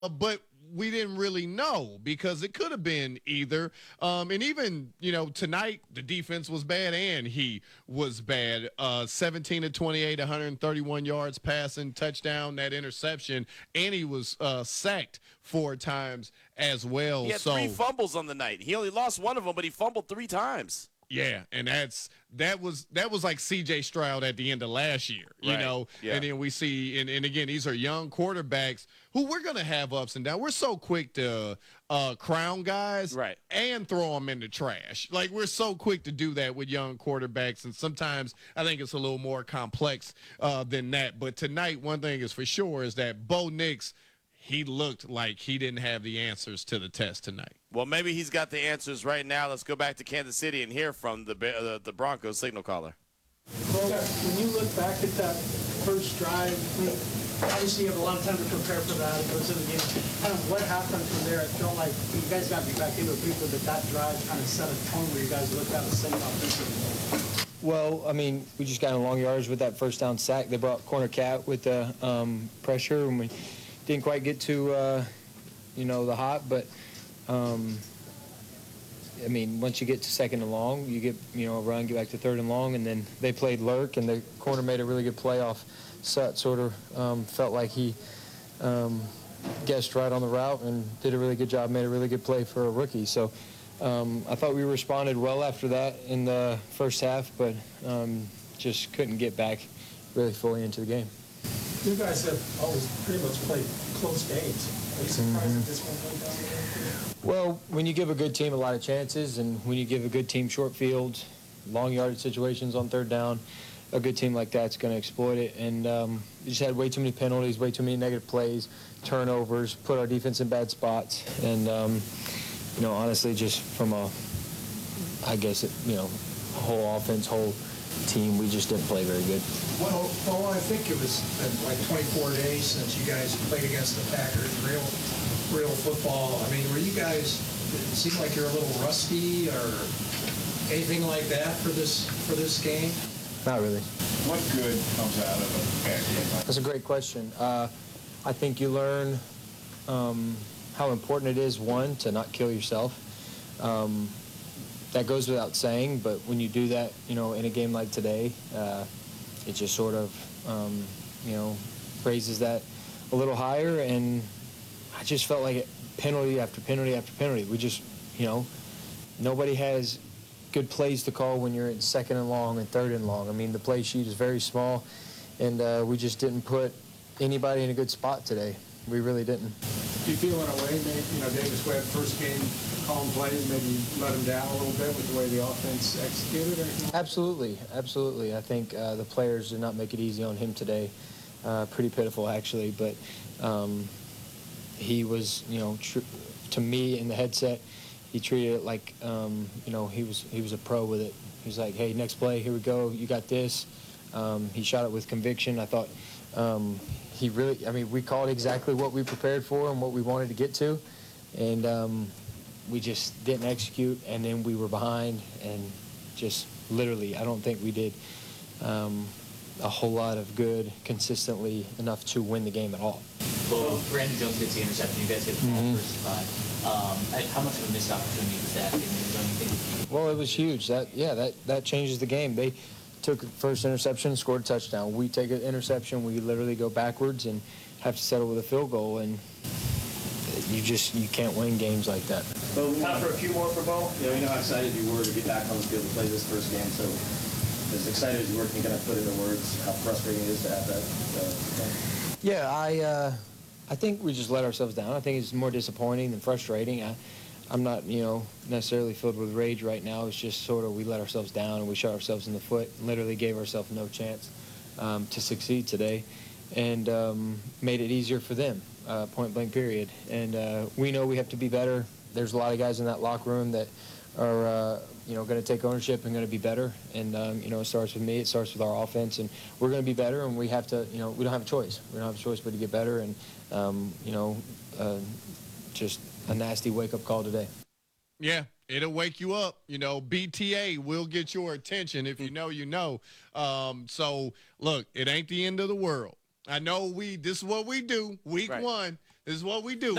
but we didn't really know because it could have been either. And even, tonight the defense was bad and he was bad. 17 to 28, 131 yards passing, touchdown, that interception, and he was sacked 4 times as well. He had three fumbles on the night. He only lost one of them, but he fumbled 3 times. Yeah, and that was like C.J. Stroud at the end of last year, Yeah. And then we see, and again, these are young quarterbacks who we're gonna have ups and downs. We're so quick to crown guys, Right, and throw them in the trash. Like we're so quick to do that with young quarterbacks, and sometimes I think it's a little more complex than that. But tonight, one thing is for sure is that Bo Nix, he looked like he didn't have the answers to the test tonight. Well, maybe he's got the answers right now. Let's go back to Kansas City and hear from the Broncos signal caller. Well, when you look back at that first drive, obviously you have a lot of time to prepare for that. It goes into the game. Kind of what happened from there? It felt like you guys got to be back into it briefly, but that drive kind of set a tone where you guys looked at the same offensively. Well, I mean, we just got in long yards with that first down sack. They brought corner cat with the pressure, and we didn't quite get to, the hot, but I mean, once you get to second and long, you get, a run, get back to third and long, and then they played lurk, and the corner made a really good play off Sut. Sort of felt like he guessed right on the route and did a really good job, made a really good play for a rookie. So I thought we responded well after that in the first half, but just couldn't get back really fully into the game. You guys have always pretty much played close games. Are you surprised that this one went down there? Well, when you give a good team a lot of chances and when you give a good team short fields, long yardage situations on third down, a good team like that's going to exploit it. And we just had way too many penalties, way too many negative plays, turnovers, put our defense in bad spots. And, honestly, just from whole offense, whole team, we just didn't play very good. Well, I think it was like 24 days since you guys played against the Packers, real football. I mean, were you guys, it seemed like you're a little rusty or anything like that for this game? Not really. What good comes out of a bad game? That's a great question. I think you learn how important it is, one, to not kill yourself. That goes without saying, but when you do that, in a game like today, it just sort of, raises that a little higher, and I just felt like penalty after penalty after penalty. We just, nobody has good plays to call when you're at second and long and third and long. I mean, the play sheet is very small, and we just didn't put anybody in a good spot today. We really didn't. Do you feel in a way, maybe, Davis Webb, first game, calling plays, maybe let him down a little bit with the way the offense executed? Or Absolutely. I think the players did not make it easy on him today. Pretty pitiful, actually, but he was, to me in the headset, he treated it like, he was a pro with it. He's like, hey, next play, here we go, you got this. He shot it with conviction. I thought we called exactly what we prepared for and what we wanted to get to, and we just didn't execute, and then we were behind, and just literally, I don't think we did a whole lot of good consistently enough to win the game at all. Well, Brandon Jones gets the interception. You guys hit the ball first five. How much of a missed opportunity was that? Well, it was huge. That changes the game. They took the first interception, scored a touchdown. We take an interception, we literally go backwards and have to settle with a field goal, and you can't win games like that. Well, time for a few more for Bo. You know how excited you were to get back on the field to play this first game. So as excited as you were, can you kind of put into words how frustrating it is to have that? Yeah, I think we just let ourselves down. I think it's more disappointing than frustrating. I'm not, necessarily filled with rage right now. It's just sort of we let ourselves down and we shot ourselves in the foot and literally gave ourselves no chance to succeed today, and made it easier for them, point blank period. And we know we have to be better. There's a lot of guys in that locker room that are, going to take ownership and going to be better. And, it starts with me. It starts with our offense. And we're going to be better, and we have to, we don't have a choice. We don't have a choice but to get better. And, just a nasty wake-up call today. Yeah, it'll wake you up. BTA will get your attention. If you know, you know. So, look, it ain't the end of the world. I know this is what we do week one. This is what we do.